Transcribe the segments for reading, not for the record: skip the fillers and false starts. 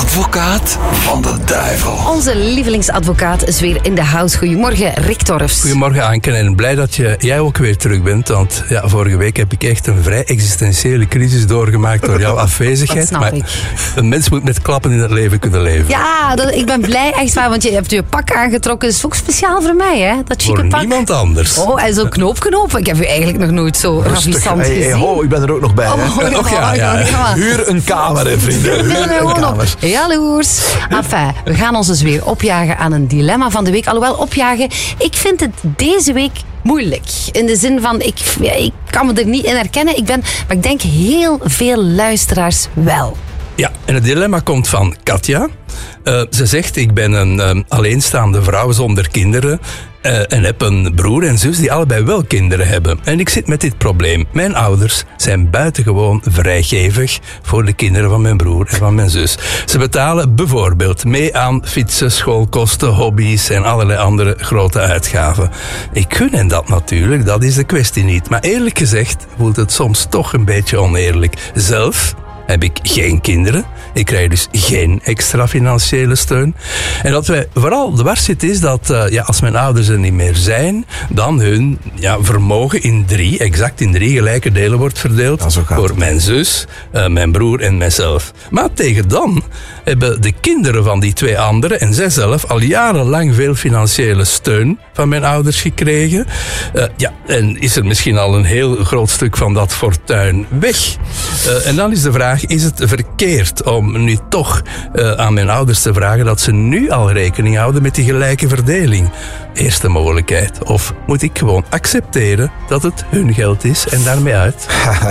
advocaat van de duivel. Onze lievelingsadvocaat is weer in de house. Goedemorgen, Rick Torfs. Goedemorgen, Anke. En blij dat jij ook weer terug bent. Want ja, vorige week heb ik echt een vrij existentiële crisis doorgemaakt door jouw afwezigheid. Dat snap maar ik. Een mens moet met klappen in het leven kunnen leven. Ja, ik ben blij, echt waar, want je hebt je pak aangetrokken. Dat is ook speciaal voor mij, hè? Dat chique Voor pak. niemand anders. Oh, en zo'n knoop. Ik heb u eigenlijk nog nooit zo ravissant gezien. Ik ben er ook nog bij. Hè? ja. Huur een kamer, hè, vrienden. Huur een kamer. Jaloers. Enfin, we gaan ons dus weer opjagen aan een dilemma van de week. Alhoewel, opjagen, ik vind het deze week moeilijk. In de zin van, ik kan me er niet in herkennen. Maar ik denk heel veel luisteraars wel. Ja, en het dilemma komt van Katja. Ze zegt, ik ben een alleenstaande vrouw zonder kinderen en heb een broer en zus die allebei wel kinderen hebben. En ik zit met dit probleem. Mijn ouders zijn buitengewoon vrijgevig voor de kinderen van mijn broer en van mijn zus. Ze betalen bijvoorbeeld mee aan fietsen, schoolkosten, hobby's en allerlei andere grote uitgaven. Ik gun hen dat natuurlijk, dat is de kwestie niet. Maar eerlijk gezegd voelt het soms toch een beetje oneerlijk. Zelf heb ik geen kinderen. Ik krijg dus geen extra financiële steun. En wat wij vooral dwars zit is dat als mijn ouders er niet meer zijn, dan hun vermogen exact in drie gelijke delen wordt verdeeld. Voor mijn zus, mijn broer en mijzelf. Maar tegen dan hebben de kinderen van die twee anderen en zijzelf al jarenlang veel financiële steun van mijn ouders gekregen. En is er misschien al een heel groot stuk van dat fortuin weg. En dan is de vraag, is het verkeerd om nu toch aan mijn ouders te vragen dat ze nu al rekening houden met die gelijke verdeling? Eerste mogelijkheid. Of moet ik gewoon accepteren dat het hun geld is en daarmee uit?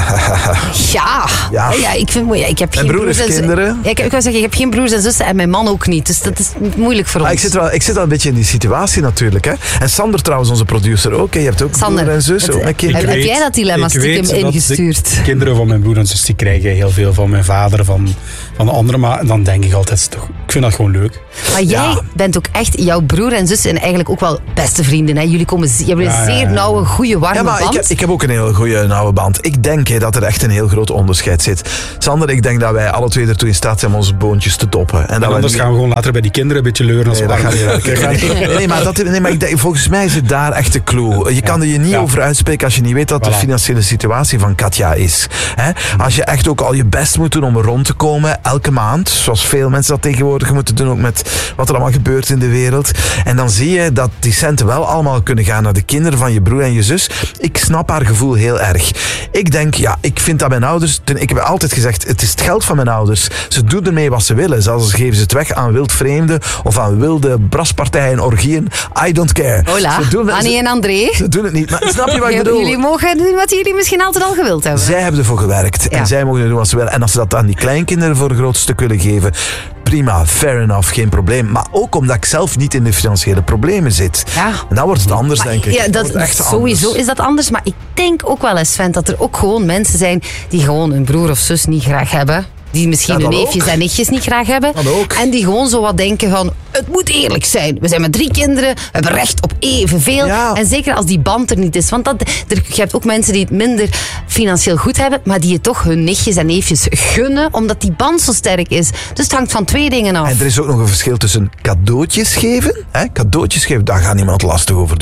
Ja, ik vind ik heb geen broers en kinderen. Ik wou zeggen, ik heb geen broers en zussen en mijn man ook niet. Dus dat is moeilijk voor ons. Ik zit wel een beetje in die situatie natuurlijk. Hè. En Sander trouwens, onze producer ook. Je hebt ook Sander, broer en zus. heb jij dat dilemma stiekem ingestuurd? De kinderen van mijn broer en zus die krijgen heel veel van mijn vader, van de anderen. Maar dan denk ik altijd, ik vind dat gewoon leuk. Maar jij bent ook echt, jouw broer en zus zijn eigenlijk ook wel beste vrienden. Hè? Jullie hebben een zeer nauwe, goede, warme band. Ik heb ook een heel goede, nauwe band. Ik denk dat er echt een heel groot onderscheid zit. Sander, ik denk dat wij alle twee ertoe in staat zijn om onze boontjes te doppen. En anders gaan we gewoon later bij die kinderen een beetje leuren. Nee, dat gaat niet werken. Maar ik denk, volgens mij zit daar echt de clue. Je kan er je niet over uitspreken als je niet weet dat de financiële situatie van Katja is. Hè? Als je echt ook al je best moet doen om er rond te komen, elke maand, zoals veel mensen dat tegenwoordig moeten doen, ook met wat er allemaal gebeurt in de wereld. En dan zie je dat die centen wel allemaal kunnen gaan naar de kinderen van je broer en je zus. Ik snap haar gevoel heel erg. Ik denk, ik vind dat mijn ouders, ik heb altijd gezegd, het is het geld van mijn ouders. Ze doen ermee wat ze willen. Zelfs geven ze het weg aan wildvreemden of aan wilde braspartijen, orgieën. I don't care. Hola, Annie en André. Ze doen het niet. Maar snap je wat ik bedoel? Jullie mogen doen wat jullie misschien altijd al gewild hebben. Zij hebben ervoor gewerkt. En zij mogen doen wat ze willen. En als ze dat aan die kleinkinderen voor een groot stuk willen geven, prima, fair enough, geen probleem. Maar ook omdat ik zelf niet in de financiële problemen zit. Ja. En dan wordt het anders, denk ik. Ja, sowieso is dat anders. Maar ik denk ook wel eens, Sven, dat er ook gewoon mensen zijn die gewoon een broer of zus niet graag hebben. Die misschien hun neefjes en nichtjes niet graag hebben. En die gewoon zo wat denken van, het moet eerlijk zijn. We zijn met 3 kinderen, we hebben recht op evenveel. Ja. En zeker als die band er niet is. Want je hebt ook mensen die het minder financieel goed hebben, maar die je toch hun nichtjes en neefjes gunnen, omdat die band zo sterk is. Dus het hangt van 2 dingen af. En er is ook nog een verschil tussen cadeautjes geven. Cadeautjes geven, daar gaat niemand lastig over doen.